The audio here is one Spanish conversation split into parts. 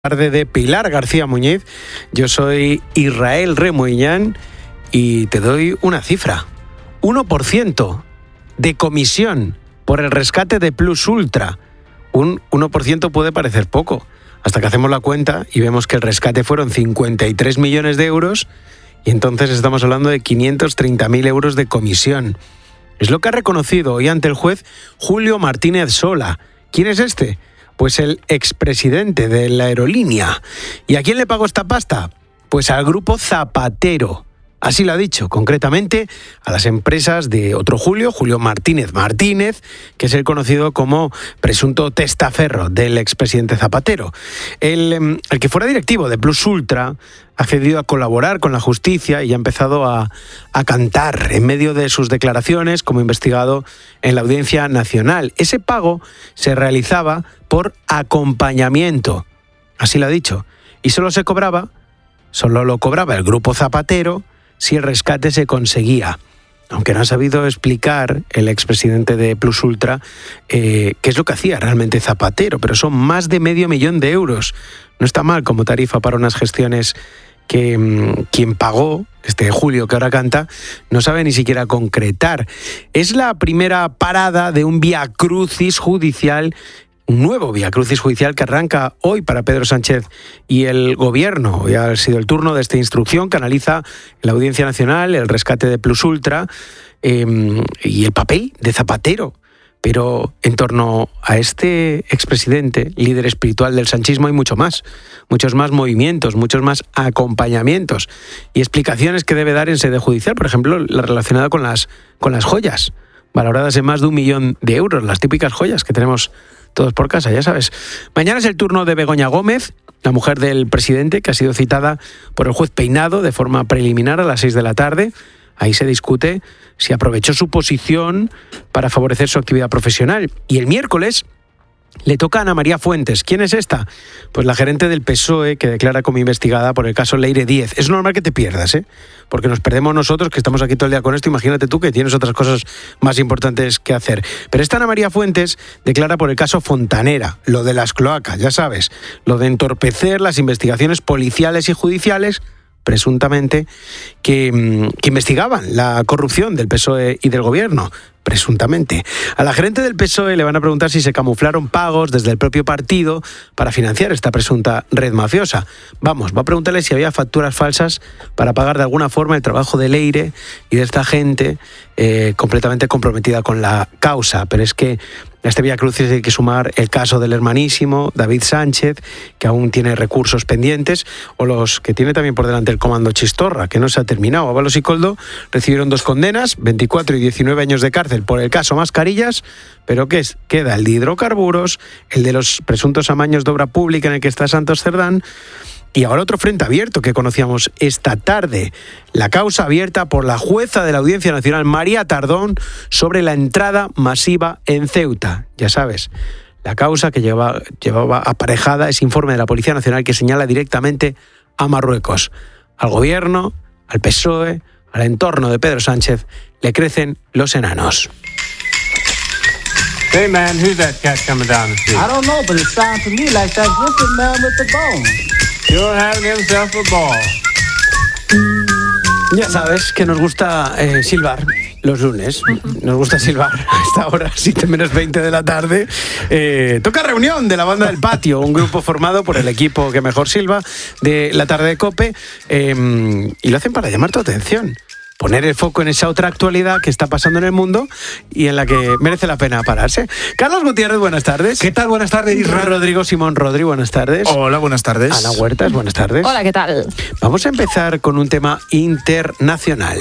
Tarde de Pilar García Muñiz. Yo soy Israel Remuñán y te doy una cifra. 1% de comisión por el rescate de Plus Ultra. Un 1% puede parecer poco, hasta que hacemos la cuenta y vemos que el rescate fueron 53 millones de euros y entonces estamos hablando de 530.000 euros de comisión. Es lo que ha reconocido hoy ante el juez Julio Martínez Sola. ¿Quién es este? Pues el expresidente de la aerolínea. ¿Y a quién le pagó esta pasta? Pues al grupo Zapatero. Así lo ha dicho, concretamente a las empresas de otro Julio Martínez, que es el conocido como presunto testaferro del expresidente Zapatero. El que fuera directivo de Plus Ultra ha accedido a colaborar con la justicia y ha empezado a cantar en medio de sus declaraciones como investigado en la Audiencia Nacional. Ese pago se realizaba por acompañamiento, así lo ha dicho, y solo lo cobraba el grupo Zapatero si el rescate se conseguía. Aunque no ha sabido explicar el expresidente de Plus Ultra qué es lo que hacía realmente Zapatero, pero son más de 500.000 de euros. No está mal como tarifa para unas gestiones que quien pagó, este Julio que ahora canta, no sabe ni siquiera concretar. Es la primera parada de un viacrucis judicial, un nuevo viacrucis judicial que arranca hoy para Pedro Sánchez y el gobierno. Hoy ha sido el turno de esta instrucción que analiza la Audiencia Nacional el rescate de Plus Ultra y el papel de Zapatero. Pero en torno a este expresidente, líder espiritual del sanchismo, hay muchos más movimientos, muchos más acompañamientos y explicaciones que debe dar en sede judicial. Por ejemplo, la relacionada con las joyas, valoradas en más de 1 millón de euros, las típicas joyas que tenemos todos por casa, ya sabes. Mañana es el turno de Begoña Gómez, la mujer del presidente, que ha sido citada por el juez Peinado de forma preliminar a las 6 de la tarde. Ahí se discute si aprovechó su posición para favorecer su actividad profesional. Y el miércoles le toca a Ana María Fuentes. ¿Quién es esta? Pues la gerente del PSOE que declara como investigada por el caso Leire Díez. Es normal que te pierdas, porque nos perdemos nosotros que estamos aquí todo el día con esto. Imagínate tú que tienes otras cosas más importantes que hacer. Pero esta Ana María Fuentes declara por el caso Fontanera, lo de las cloacas, ya sabes, lo de entorpecer las investigaciones policiales y judiciales presuntamente que investigaban la corrupción del PSOE y del gobierno, presuntamente. A la gerente del PSOE le van a preguntar si se camuflaron pagos desde el propio partido para financiar esta presunta red mafiosa. Va a preguntarle si había facturas falsas para pagar de alguna forma el trabajo de Leire y de esta gente completamente comprometida con la causa. Pero es que a este viacrucis hay que sumar el caso del hermanísimo David Sánchez, que aún tiene recursos pendientes, o los que tiene también por delante el comando Chistorra, que no se ha terminado. Ábalos y Koldo recibieron 2 condenas, 24 y 19 años de cárcel por el caso Mascarillas, pero queda el de hidrocarburos, el de los presuntos amaños de obra pública en el que está Santos Cerdán, y ahora otro frente abierto que conocíamos esta tarde, la causa abierta por la jueza de la Audiencia Nacional, María Tardón, sobre la entrada masiva en Ceuta. Ya sabes, la causa que llevaba aparejada ese informe de la Policía Nacional que señala directamente a Marruecos. Al gobierno, al PSOE, al entorno de Pedro Sánchez, le crecen los enanos. Hey man, who's that cat coming down the street? I don't know, but it sounds to me like that wicked man with the bone. Sure having himself a ball. Ya sabes que nos gusta silbar los lunes. Nos gusta silbar a esta hora, 7:20 de la tarde. Toca reunión de la banda del patio, un grupo formado por el equipo que mejor silba de la tarde de COPE, y lo hacen para llamar tu atención. Poner el foco en esa otra actualidad que está pasando en el mundo y en la que merece la pena pararse. Carlos Gutiérrez, buenas tardes. ¿Qué tal? Buenas tardes, Israel. Rodrigo Simón Rodri, buenas tardes. Hola, buenas tardes. Ana Huertas, buenas tardes. Hola, ¿qué tal? Vamos a empezar con un tema internacional.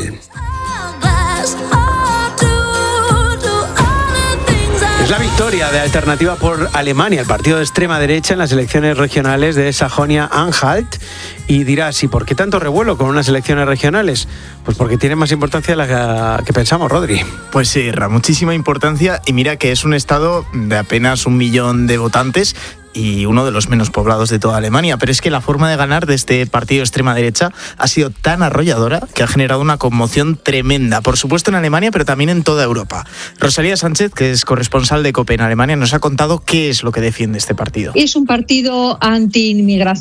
Es la victoria de Alternativa por Alemania, el partido de extrema derecha en las elecciones regionales de Sajonia-Anhalt. Y dirás, ¿y por qué tanto revuelo con unas elecciones regionales? Pues porque tiene más importancia de la que pensamos, Rodri. Pues sí, muchísima importancia. Y mira que es un estado de apenas 1 millón de votantes y uno de los menos poblados de toda Alemania. Pero es que la forma de ganar de este partido de extrema derecha ha sido tan arrolladora que ha generado una conmoción tremenda, por supuesto en Alemania, pero también en toda Europa. Rosalía Sánchez, que es corresponsal de COPE en Alemania, nos ha contado qué es lo que defiende este partido. Es un partido anti-inmigración.